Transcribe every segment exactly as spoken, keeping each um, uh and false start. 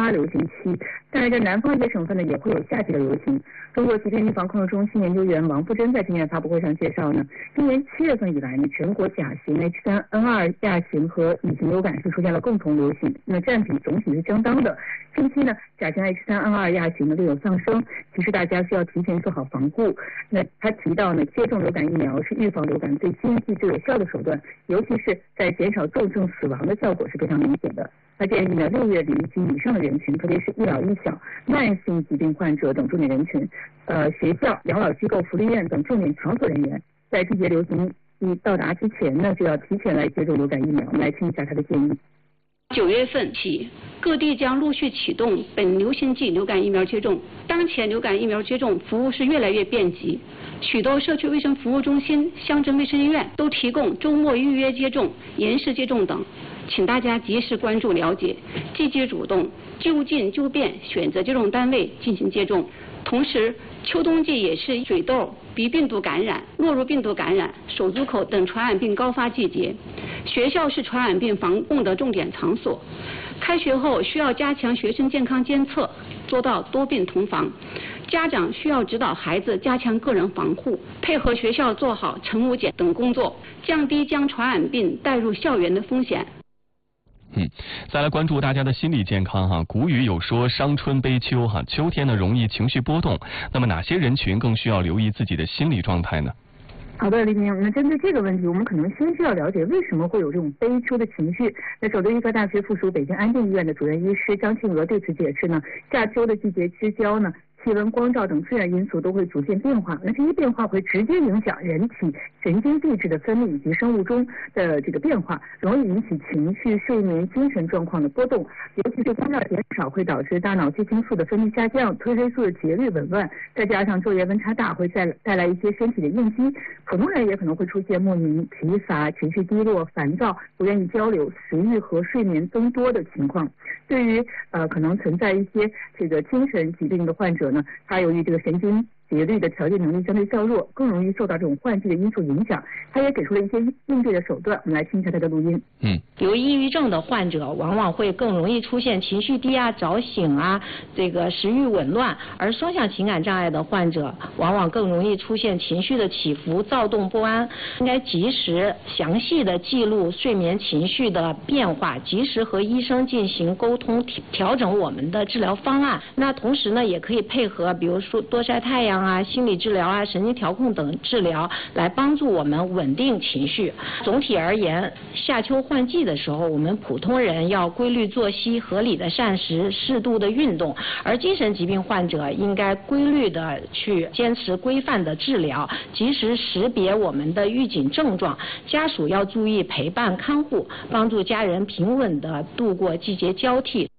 花流行期，当然在南方一些省份呢也会有夏季的流行。中国疾病预防控制中心研究员王富珍在今年发布会上介绍呢，今年七月份以来呢，全国甲型 H 三 N 二 亚型和乙型流感是出现了共同流行，那占比总体是相当的。近期呢，甲型 H 三 N 二 亚型呢略有上升，其实大家需要提前做好防护。那他提到呢，接种流感疫苗是预防流感最经济、最有效的手段，尤其是在减少重症死亡的效果是非常明显的。他建议呢，六月龄及以上的人群，特别是一老一小、慢性疾病患者等重点人群，呃，学校、养老机构、福利院等重点场所人员，在季节流行季到达之前呢，就要提前来接种流感疫苗。我们来听一下他的建议。 九月份起，各地将陆续启动本流行季流感疫苗接种。当前流感疫苗接种服务是越来越便捷，许多社区卫生服务中心、乡镇卫生医院都提供周末预约接种、延时接种等。请大家及时关注了解，积极主动，就近就便选择接种单位进行接种。同时，秋冬季也是水痘、鼻病毒感染、诺如病毒感染、手足口等传染病高发季节。学校是传染病防控的重点场所，开学后需要加强学生健康监测，做到多病同防。家长需要指导孩子加强个人防护，配合学校做好晨午检等工作，降低将传染病带入校园的风险。 嗯，再来关注大家的心理健康哈。古语有说伤春悲秋哈，秋天呢容易情绪波动，那么哪些人群更需要留意自己的心理状态呢？ 好的，李明，那针对这个问题，我们可能先需要了解为什么会有这种悲秋的情绪。那首都医科大学附属北京安定医院的主任医师张庆娥对此解释呢，夏秋的季节之交呢，气温、光照等自然因素都会逐渐变化，那这些变化会直接影响人体神经递质的分泌以及生物钟的这个变化，容易引起情绪、睡眠、精神状况的波动。尤其是光照减少，会导致大脑血清素的分泌下降，褪黑素的节律紊乱，再加上昼夜温差大，会带带来一些身体的应激。普通人也可能会出现莫名疲乏、情绪低落、烦躁、不愿意交流、食欲和睡眠增多的情况。对于呃可能存在一些这个精神疾病的患者呢，他由于这个神经节律的调节能力相对较弱，更容易受到这种换季的因素影响。他也给出了一些应对的手段，我们来听一下他的录音。 嗯，有抑郁症的患者往往会更容易出现情绪低啊、早醒啊、这个食欲紊乱，而双向情感障碍的患者往往更容易出现情绪的起伏、躁动不安。应该及时、详细的记录睡眠、情绪的变化，及时和医生进行沟通，调整我们的治疗方案。那同时呢，也可以配合，比如说多晒太阳啊、心理治疗啊、神经调控等治疗，来帮助我们稳定情绪。总体而言，夏秋换季的时候，我们普通人要规律作息、合理的膳食、适度的运动，而精神疾病患者应该规律的去坚持规范的治疗，及时识别我们的预警症状。家属要注意陪伴看护，帮助家人平稳的度过季节交替。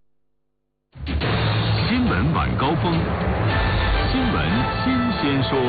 新闻晚高峰，新闻新鲜说。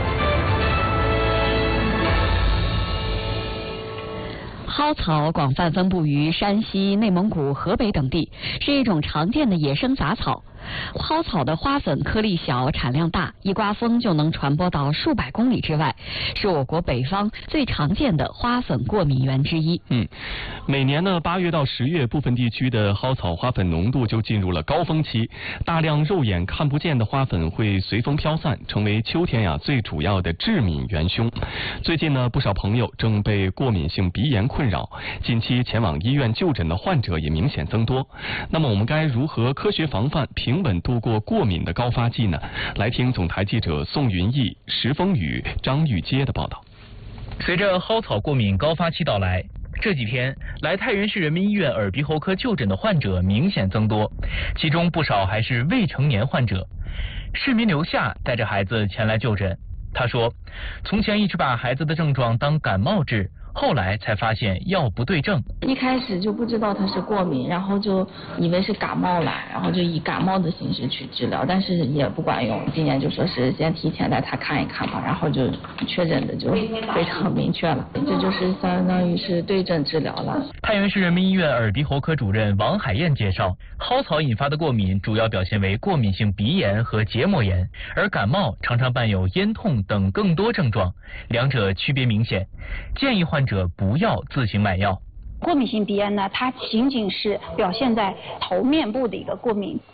蒿草广泛分布于山西、内蒙古、河北等地，是一种常见的野生杂草。蒿草的花粉颗粒小，产量大，一刮风就能传播到数百公里之外，是我国北方最常见的花粉过敏源之一。 嗯，每年呢八月到十月，部分地区的蒿草花粉浓度就进入了高峰期，大量肉眼看不见的花粉会随风飘散，成为秋天呀最主要的致敏元凶。最近呢，不少朋友正被过敏性鼻炎困扰，近期前往医院就诊的患者也明显增多。那么我们该如何科学防范，平稳度过过敏的高发季呢？来听总台记者宋云逸、石峰宇、张玉阶的报道。 随着蒿草过敏高发期到来，这几天来太原市人民医院耳鼻喉科就诊的患者明显增多，其中不少还是未成年患者。市民刘夏带着孩子前来就诊，他说，从前一直把孩子的症状当感冒治，后来才发现药不对症， 一开始就不知道他是过敏，然后就以为是感冒来，然后就以感冒的形式去治疗，但是也不管用。今年就说是先提前带他看一看吧，然后就确诊的就非常明确了，这就是相当于是对症治疗了。 太原市人民医院耳鼻喉科主任王海燕介绍，蒿草引发的过敏主要表现为过敏性鼻炎和结膜炎，而感冒常常伴有咽痛等更多症状，两者区别明显，建议患者者不要自行买药。 过敏性鼻炎呢，它仅仅是表现在头面部的一个过敏，